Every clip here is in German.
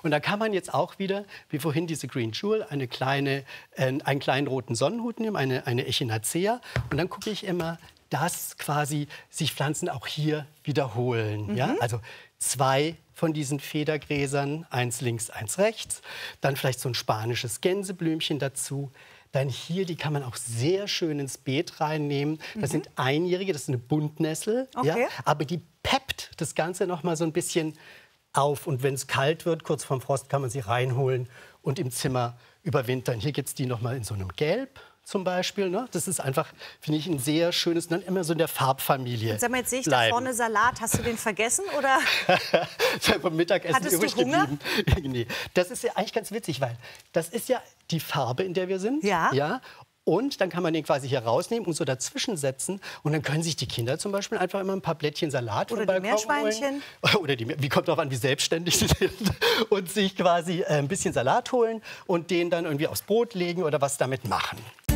Und da kann man jetzt auch wieder, wie vorhin diese Green Jewel, einen kleinen roten Sonnenhut nehmen, eine Echinacea. Und dann gucke ich immer, dass quasi sich Pflanzen auch hier wiederholen. Ja? Also 2 von diesen Federgräsern, 1 links, 1 rechts. Dann vielleicht so ein spanisches Gänseblümchen dazu. Dann hier, die kann man auch sehr schön ins Beet reinnehmen. Das sind Einjährige, das ist eine Buntnessel. Ja? Aber die peppt das Ganze noch mal so ein bisschen auf. Und wenn es kalt wird, kurz vorm Frost, kann man sie reinholen und im Zimmer überwintern. Hier gibt es die noch mal in so einem Gelb zum Beispiel. Ne? Das ist einfach, finde ich, ein sehr schönes, dann immer so in der Farbfamilie. Sag mal, jetzt sehe ich da vorne Salat. Hast du den vergessen, oder? Vom Mittagessen übrig geblieben. Nee. Das ist ja eigentlich ganz witzig, weil das ist ja die Farbe, in der wir sind. Ja. Und dann kann man den quasi hier rausnehmen und so dazwischen setzen. Und dann können sich die Kinder zum Beispiel einfach immer ein paar Blättchen Salat vom Balkon Meerschweinchen. holen. Oder wie kommt auch an, wie selbstständig sie sind. Und sich quasi ein bisschen Salat holen und den dann irgendwie aufs Brot legen oder was damit machen.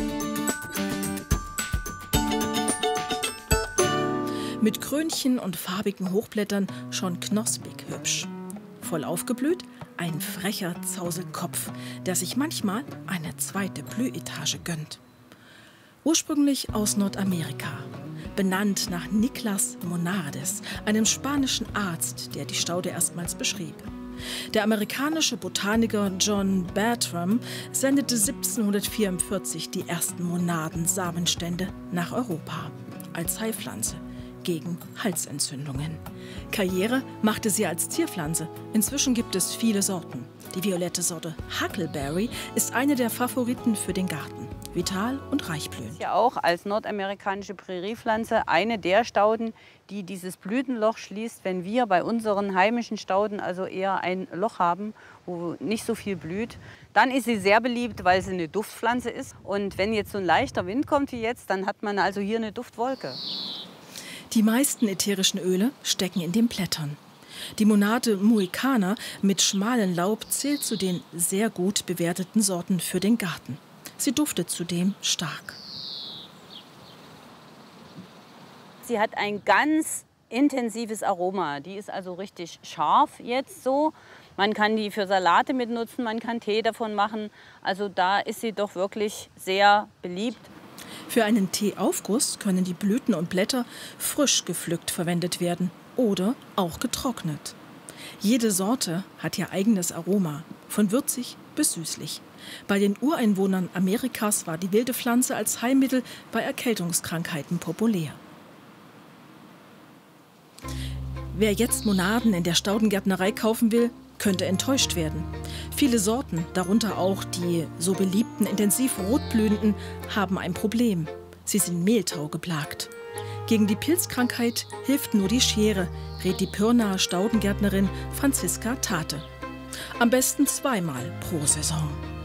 Mit Krönchen und farbigen Hochblättern schon knospig hübsch. Voll aufgeblüht ein frecher Zauselkopf, der sich manchmal eine zweite Blühetage gönnt. Ursprünglich aus Nordamerika, benannt nach Niklas Monardes, einem spanischen Arzt, der die Staude erstmals beschrieb. Der amerikanische Botaniker John Bartram sendete 1744 die ersten Monadensamenstände nach Europa als Heilpflanze gegen Halsentzündungen. Karriere machte sie als Zierpflanze. Inzwischen gibt es viele Sorten. Die violette Sorte Huckleberry ist eine der Favoriten für den Garten. Vital und reichblühend. Ja, auch als nordamerikanische Präriepflanze eine der Stauden, die dieses Blütenloch schließt, wenn wir bei unseren heimischen Stauden also eher ein Loch haben, wo nicht so viel blüht. Dann ist sie sehr beliebt, weil sie eine Duftpflanze ist. Und wenn jetzt so ein leichter Wind kommt wie jetzt, dann hat man also hier eine Duftwolke. Die meisten ätherischen Öle stecken in den Blättern. Die Monade Muicana mit schmalem Laub zählt zu den sehr gut bewerteten Sorten für den Garten. Sie duftet zudem stark. Sie hat ein ganz intensives Aroma. Die ist also richtig scharf jetzt so. Man kann die für Salate mitnutzen, man kann Tee davon machen. Also da ist sie doch wirklich sehr beliebt. Für einen Teeaufguss können die Blüten und Blätter frisch gepflückt verwendet werden oder auch getrocknet. Jede Sorte hat ihr eigenes Aroma, von würzig bis süßlich. Bei den Ureinwohnern Amerikas war die wilde Pflanze als Heilmittel bei Erkältungskrankheiten populär. Wer jetzt Monaden in der Staudengärtnerei kaufen will, könnte enttäuscht werden. Viele Sorten, darunter auch die so beliebten intensiv rotblühenden, haben ein Problem. Sie sind Mehltau geplagt. Gegen die Pilzkrankheit hilft nur die Schere, rät die Pirnaer Staudengärtnerin Franziska Tate. Am besten 2-mal pro Saison.